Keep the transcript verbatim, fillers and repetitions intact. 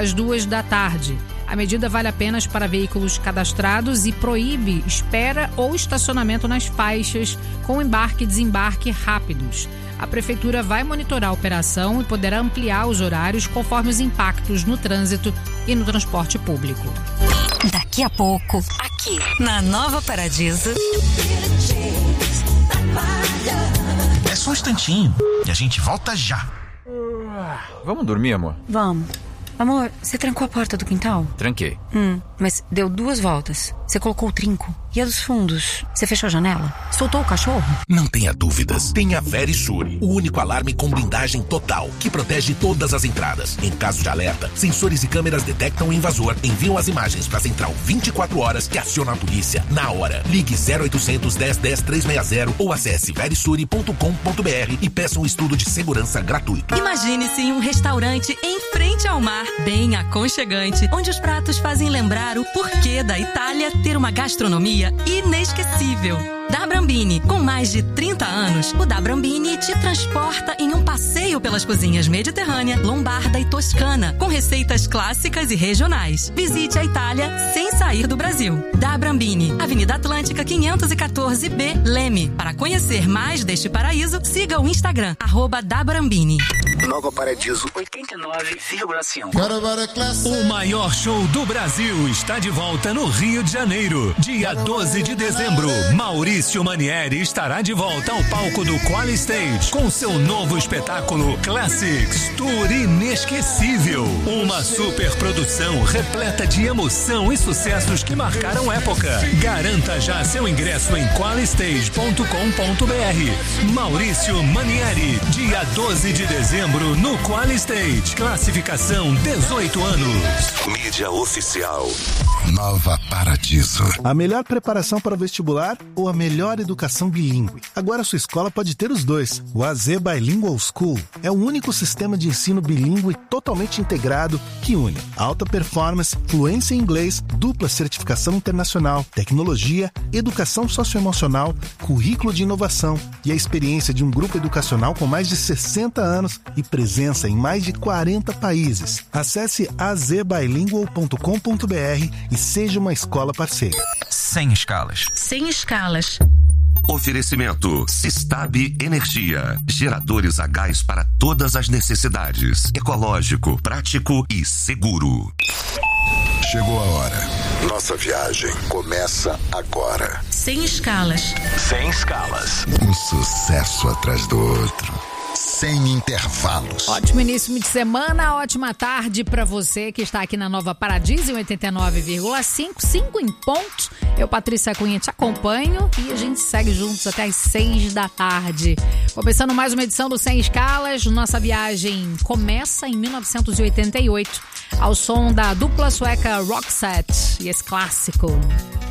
às duas da tarde. A medida vale apenas para veículos cadastrados e proíbe espera ou estacionamento nas faixas com embarque e desembarque rápidos. A Prefeitura vai monitorar a operação e poderá ampliar os horários conforme os impactos no trânsito e no transporte público. Daqui a pouco, aqui na Nova Paradiso. É só um instantinho e a gente volta já. Vamos dormir, amor? Vamos. Amor, você trancou a porta do quintal? Tranquei. Hum, mas deu duas voltas. Você colocou o trinco. E a dos fundos? Você fechou a janela? Soltou o cachorro? Não tenha dúvidas. Tenha Verisure, o único alarme com blindagem total, que protege todas as entradas. Em caso de alerta, sensores e câmeras detectam o invasor, enviam as imagens para a central vinte e quatro horas que aciona a polícia na hora. Ligue zero oitocentos, dez, dez, trezentos e sessenta ou acesse verisure ponto com ponto br e peça um estudo de segurança gratuito. Imagine-se em um restaurante em frente ao mar, bem aconchegante, onde os pratos fazem lembrar o porquê da Itália ter uma gastronomia inesquecível. Da Brambini, com mais de trinta anos, o Da Brambini te transporta em um passeio pelas cozinhas mediterrânea, lombarda e toscana, com receitas clássicas e regionais. Visite a Itália sem sair do Brasil. Da Brambini, Avenida Atlântica quinhentos e quatorze B, Leme. Para conhecer mais deste paraíso, siga o Instagram, arroba Da Brambini. Nova Paradiso oitenta e nove vírgula cinco. O maior show do Brasil está de volta no Rio de Janeiro. Dia doze de dezembro, Maurício Manieri estará de volta ao palco do Quali Stage com seu novo espetáculo Classics Tour Inesquecível. Uma super produção repleta de emoção e sucessos que marcaram época. Garanta já seu ingresso em qualistage ponto com ponto br. Maurício Manieri, dia doze de dezembro no Quali Stage. Classificação dezoito anos. Mídia oficial. Nova Paradiso. A melhor preparação para o vestibular ou a melhor educação bilíngue? Agora sua escola pode ter os dois. O A Z Bilingual School é o único sistema de ensino bilíngue totalmente integrado que une alta performance, fluência em inglês, dupla certificação internacional, tecnologia, educação socioemocional, currículo de inovação e a experiência de um grupo educacional com mais de sessenta anos e presença em mais de quarenta países. Acesse a z bilingual ponto com ponto br e seja uma escola parceira. Sem escalas. Sem escalas. Oferecimento Sistab Energia. Geradores a gás para todas as necessidades. Ecológico, prático e seguro. Chegou a hora. Nossa viagem começa agora. Sem escalas. Sem escalas. Um sucesso atrás do outro. Sem intervalos. Ótimo início de semana, ótima tarde para você que está aqui na Nova Paradiso em oitenta e nove vírgula cinco, cinco em ponto. Eu, Patrícia Cunha, te acompanho e a gente segue juntos até as seis da tarde. Começando mais uma edição do Sem Escalas, nossa viagem começa em mil novecentos e oitenta e oito, ao som da dupla sueca Roxette e esse clássico.